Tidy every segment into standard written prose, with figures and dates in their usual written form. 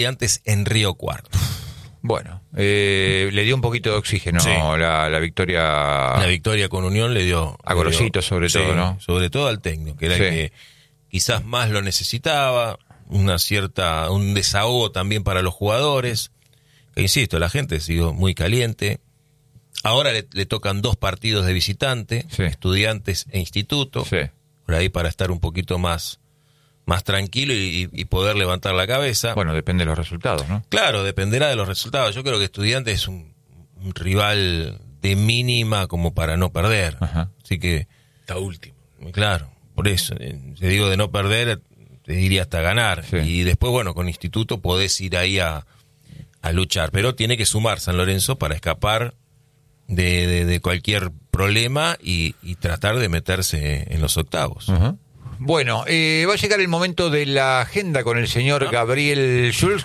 Estudiantes en Río Cuarto. Bueno, le dio un poquito de oxígeno, sí, la victoria. La victoria con Unión le dio a Gorosito, sobre todo, ¿no? Sobre todo al técnico, que era el que quizás más lo necesitaba, un desahogo también para los jugadores. Que insisto, la gente ha sido muy caliente. Ahora le tocan 2 partidos de visitante, Estudiantes e Instituto, por ahí para estar un poquito más tranquilo y poder levantar la cabeza. Bueno, depende de los resultados, ¿no? Claro, dependerá de los resultados. Yo creo que Estudiantes es un rival de mínima como para no perder. Ajá. Así que... Está último. Claro, por eso. Te digo de no perder, te diría hasta ganar. Sí. Y después, bueno, con Instituto podés ir ahí a luchar. Pero tiene que sumar San Lorenzo para escapar de cualquier problema y tratar de meterse en los octavos. Uh-huh. Bueno, va a llegar el momento de la agenda con el señor Gabriel Schulz,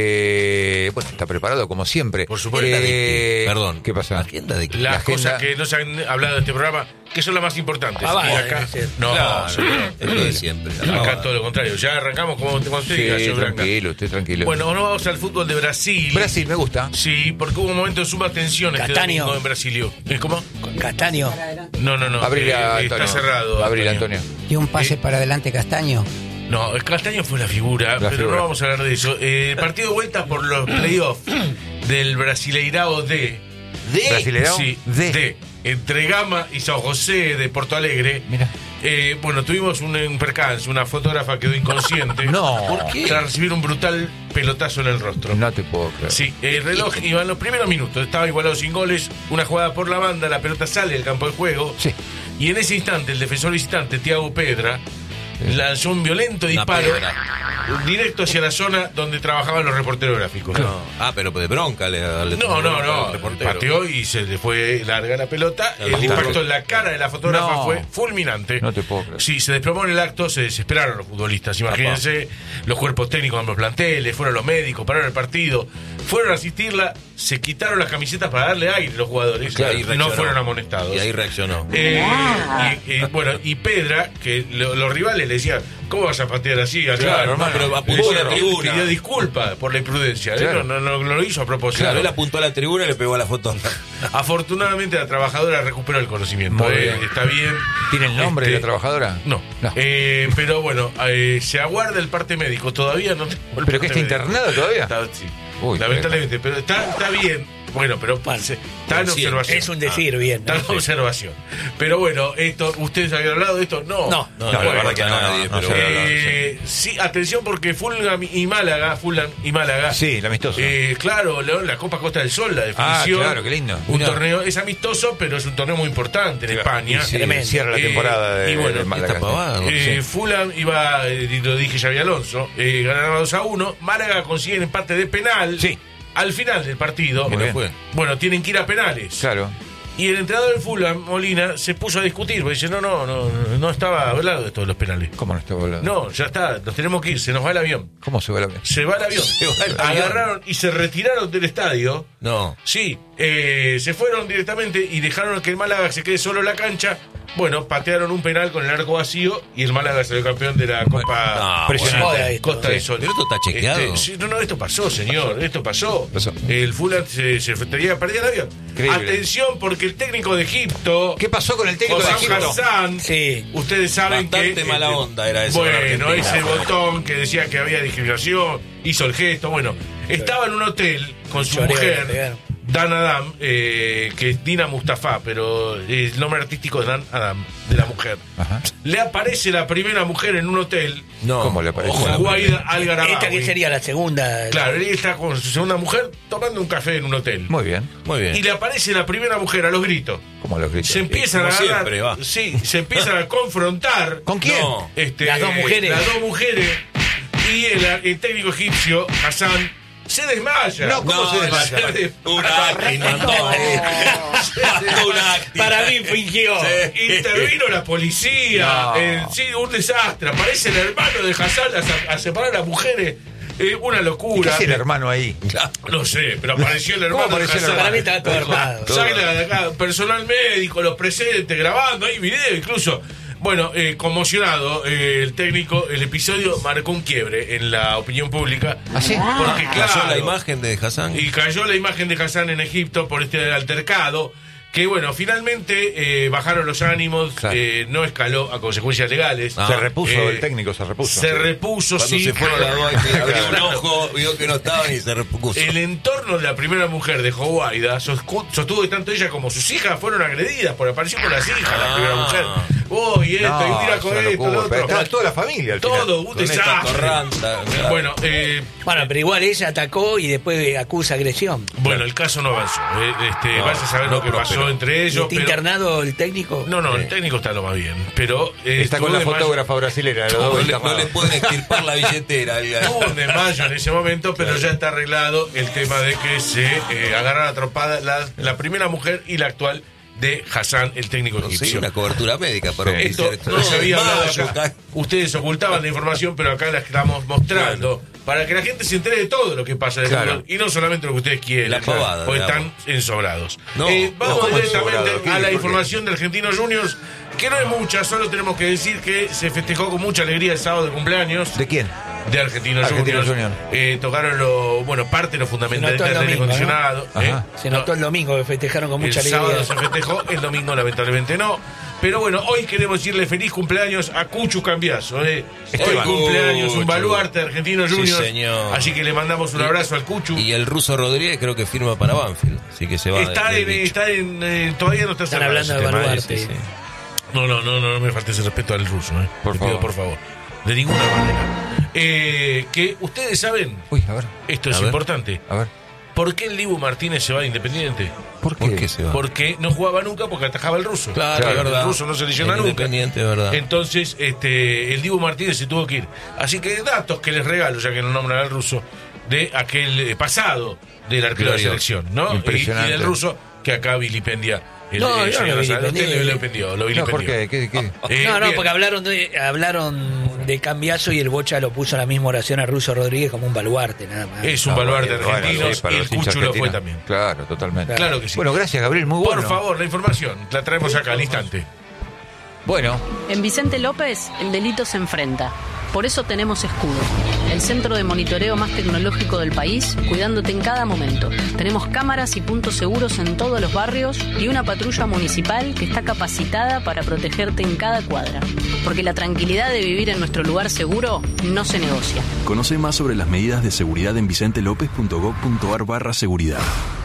que bueno, está preparado como siempre. Por supuesto. Perdón, ¿qué pasa? ¿Agenda de qué? Las cosas que no se han hablado de este programa, que son las más importantes. Y acá, no, claro, es lo de siempre. Acá todo lo contrario. Ya arrancamos como usted diga, señor Branca. Tranquilo, usted tranquilo. Bueno, ahora vamos al fútbol de Brasil. Brasil, me gusta. Sí, porque hubo un momento de suma tensión este domingo en Brasilio. ¿Cómo? Castaño. No. Está cerrado. Abril, Antonio. Y un pase para adelante, Castaño. No, Castaño fue la figura, pero no vamos a hablar de eso. Partido de vuelta por los playoffs del Brasileirao D. ¿Brasileirao? Sí, D. Entre Gama y San José de Porto Alegre. Mira. Bueno, tuvimos un percance, una fotógrafa quedó inconsciente. No. ¿Por qué? Tras recibir un brutal pelotazo en el rostro. No te puedo creer. Sí, el reloj iba en los primeros minutos, estaba igualado sin goles, una jugada por la banda, la pelota sale del campo de juego. Sí. Y en ese instante el defensor visitante, Thiago Pedra, lanzó un violento disparo directo hacia la zona donde trabajaban los reporteros gráficos. No. Pero de bronca No. Pateó y se le fue larga la pelota. El impacto en la cara de la fotógrafa fue fulminante. No te puedo creer. Sí, se desplomó en el acto, se desesperaron los futbolistas. Imagínense, los cuerpos técnicos de los planteles, fueron los médicos, pararon el partido, fueron a asistirla, se quitaron las camisetas para darle aire a los jugadores. Claro, no fueron amonestados. Y ahí reaccionó. Bueno, y Pedra, que los rivales le decían, ¿cómo vas a patear así? Claro, hermano, pero apuntó a la tribuna. Pidió disculpas por la imprudencia. Claro. No lo hizo a propósito. Claro, él apuntó a la tribuna y le pegó a la foto. Afortunadamente la trabajadora recuperó el conocimiento. Está bien. ¿Tiene el nombre de la trabajadora? No. Pero bueno, se aguarda el parte médico. Todavía no. ¿Pero que está internado todavía? Sí. Uy, lamentablemente, pero está bien. Bueno, pero está en observación. Es un decir, bien. Está en observación. Pero bueno, ¿ustedes habían hablado de esto? No, la verdad que nadie. Sí, atención porque Fulham y Málaga. Sí, el amistoso. Claro, la Copa Costa del Sol, la definición. Claro, qué lindo. Un torneo, es amistoso, pero es un torneo muy importante en España. Sí, cierra la temporada de Málaga. Fulham iba, lo dije Xabi Alonso, ganaron 2-1. Málaga consigue el empate de penal. Sí. Al final del partido, bueno, tienen que ir a penales. Claro. Y el entrenador del Fulham, Molina, se puso a discutir, porque dice, no estaba hablando de esto de los penales. ¿Cómo no estaba hablando? No, ya está, nos tenemos que ir, se nos va el avión. ¿Cómo se va el avión? Se va el avión. Agarraron y se retiraron del estadio. No. Sí, se fueron directamente y dejaron que el Málaga se quede solo en la cancha. Bueno, patearon un penal con el arco vacío y el Málaga salió campeón de la Copa Costa del Sol. Pero esto está chequeado. Esto pasó, señor. Esto pasó. El Fulham se tenía perdido el avión. Increíble. Atención, porque el técnico de Egipto. ¿Qué pasó con el técnico de Egipto? Hassan, ustedes saben bastante mala onda era eso. Bueno, ese botón que decía que había discriminación, hizo el gesto. Bueno, estaba en un hotel con su mujer. Dan Adam, que es Dina Mustafa, pero el nombre artístico es Dan Adam, de la mujer. Ajá. Le aparece la primera mujer en un hotel. No. ¿Cómo le aparece? Juwaida Al-Garabawi. ¿Esta que sería la segunda? Claro, él está con su segunda mujer tomando un café en un hotel. Muy bien. Y le aparece la primera mujer a los gritos. ¿Cómo los gritos? Se empiezan a agarrar. Sí, se empiezan a confrontar. ¿Con quién? No. Las dos mujeres. Las dos mujeres. Y el técnico egipcio, Hassan, se desmaya. No, ¿cómo se desmaya? Para mí fingió. Intervino la policía. Sí, un desastre. Aparece el hermano de Hassan a separar a las mujeres. Una locura. ¿Qué hace el hermano ahí? No sé, pero apareció el hermano. ¿Cómo apareció el hermano? Para mí estaba todo armado. Sale de acá, personal médico, los presentes, grabando, hay video incluso. Bueno, conmocionado el técnico, el episodio marcó un quiebre en la opinión pública. ¿Ah, sí? Porque Cayó claro, la imagen de Hassan. y cayó la imagen de Hassan en Egipto por este altercado. Que bueno, finalmente bajaron los ánimos, Claro. no escaló a consecuencias legales. Ah, Se repuso el técnico, se repuso. Se repuso, Cuando sí. se fueron las dos, abrió un ojo, vio que no estaban y se repuso. El entorno de la primera mujer de Joaida sostuvo que tanto ella como sus hijas fueron agredidas por aparecer por las hijas, la primera mujer. Y esto, No, y mira es con una esto, locura, lo pero otro. está toda la familia al Todo, final. un Con esta desastre. torranta, claro. Bueno, Bueno, pero igual ella atacó y después acusa agresión. bueno, el caso no avanzó. No, Vaya a saber no lo que pasó prosperó. entre ¿Y ellos. está Pero, internado el técnico? no, el técnico está lo más bien. Pero Está con tuvo la de mayo- fotógrafa brasilera. Los dos No le tapados. pueden extirpar la billetera. Tuvo un desmayo en ese momento, pero ya está arreglado el tema de que se agarra la trompada la primera mujer y la actual de Hassan, el técnico Sí, egipcio. una cobertura médica para Sí. Esto no se había hablado acá. Ustedes ocultaban la información, pero acá la estamos mostrando para que la gente se entere de todo lo que pasa en el Claro. fútbol y no solamente lo que ustedes quieren. La pavada, porque digamos. están ensobrados. No, vamos ¿cómo directamente ensobrado? ¿Qué? a la ¿Por qué? información de Argentinos Juniors, que no es mucha, solo tenemos que decir que se festejó con mucha alegría el sábado de cumpleaños. ¿De quién? De Argentinos Argentinos Juniors. Tocaron parte de lo fundamental Se notó del el aire domingo, acondicionado. ¿no? Ajá. Se notó el domingo que festejaron con mucha El alegría. sábado se festejó, el domingo lamentablemente no. Pero bueno, hoy queremos decirle feliz cumpleaños a Cuchu Cambiaso. Hoy cumpleaños, un Cuchu. baluarte de Argentinos Sí, Juniors. señor. Así que le mandamos un abrazo al Cuchu. Y el ruso Rodríguez creo que firma para Banfield. Así que se va. Está del bicho. todavía no está Están cerrado hablando ese de tema, baluarte. Sí, sí. No me falte ese respeto al ruso, Por Te favor. pido por favor. De ninguna manera. Que ustedes saben, Uy, a ver, esto es A ver. importante. a ver. ¿Por qué el Dibu Martínez se va de Independiente? ¿Por ¿Por qué se va? Porque no jugaba nunca porque atajaba el ruso. Claro, es verdad. El ruso no se lesiona El nunca. Independiente, es verdad. Entonces, el Dibu Martínez se tuvo que ir. Así que datos que les regalo, ya que no nombran al ruso, de aquel pasado del arquero de la Glorioso. selección, ¿no? Impresionante. Y del ruso que acá vilipendia. No, yo no lo Usted vilipendié. lo vilipendió, lo No, vilipendió. ¿por qué? ¿Qué? No, Bien. porque hablaron de Cambiaso y el Bocha lo puso en la misma oración a Russo Rodríguez como un baluarte, nada más. Es un baluarte argentino, sí, para y el los hinchas Cucho lo fue argentinos. también. Claro, totalmente. Claro que sí. Bueno, gracias, Gabriel, muy bueno. Por favor, la información la traemos acá al instante. Bueno, En Vicente López, el delito se enfrenta. Por eso tenemos Escudo, el centro de monitoreo más tecnológico del país, cuidándote en cada momento. Tenemos cámaras y puntos seguros en todos los barrios y una patrulla municipal que está capacitada para protegerte en cada cuadra. Porque la tranquilidad de vivir en nuestro lugar seguro no se negocia. Conoce más sobre las medidas de seguridad en vicentelopez.gov.ar/seguridad.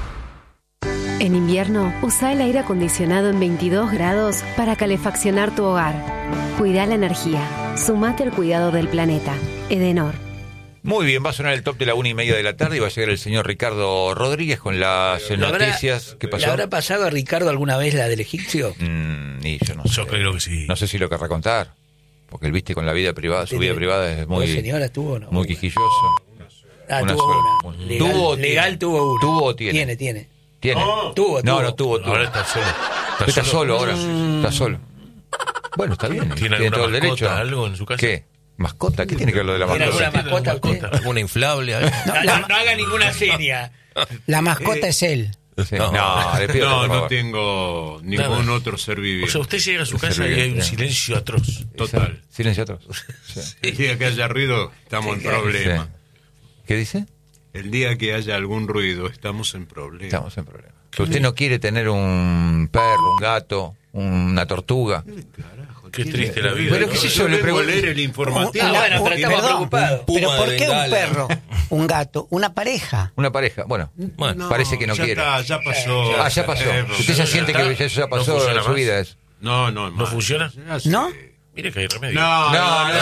En invierno, usa el aire acondicionado en 22 grados para calefaccionar tu hogar. Cuida la energía. Sumate al cuidado del planeta. Edenor. muy bien, va a sonar el top de la 1:30 de la tarde y va a llegar el señor Ricardo Rodríguez con las noticias. ¿Qué pasó? ¿Le habrá pasado a Ricardo alguna vez la del egipcio? Y yo no sé. Yo creo que sí. No sé si lo querrá contar. Porque él viste con la vida privada, su vida privada es muy, ¿Vos, señora, tuvo o no? muy quisquilloso. Una tuvo sola. una. Legal, ¿Tuvo o legal tiene? tuvo una. ¿Tuvo o tiene? Tiene. ¿Tiene? Tuvo. No tuvo. Ahora está solo. Está solo ahora. Está solo. Bueno, está bien. ¿Tiene Tiene alguna todo el mascota, derecho. algo en su casa? ¿Qué? ¿Mascota? ¿Qué tiene que ver lo de la ¿Tiene mascota? alguna mascota usted? ¿Alguna inflable? ahí? No haga ninguna seña. La mascota es él. Sí. No, le pido por No, no favor. tengo ningún Nada. otro ser O viviente. sea, usted llega a su Ser casa y hay un viviente. silencio atroz. Total. Silencio atrás. El día que haya ruido, estamos en problema. Sí. ¿Qué dice? El día que haya algún ruido, estamos en problema. Estamos en problema. Que usted no quiere tener un perro, un gato, una tortuga. Qué triste la vida. Pero ¿no? qué sé Yo le vengo a pregunto. leer el informativo. Ah, bueno, pero estamos Perdón, preocupados. Puma pero ¿por de qué un Bengala. perro? Un gato, una pareja. Una pareja. Bueno, Bueno, parece que no ya quiere. está, ya pasó. Ya pasó. Perro. Usted ya siente que ya ¿No pasó funciona en su más? vida. Eso. No funciona? Ya sé. ¿No? Mire que hay remedio. No,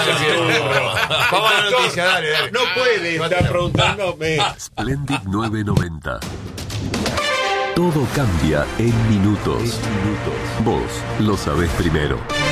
Vamos a la noticia, dale. No puede estar preguntándome. Splendid 990. Todo cambia en minutos. Vos lo sabés primero.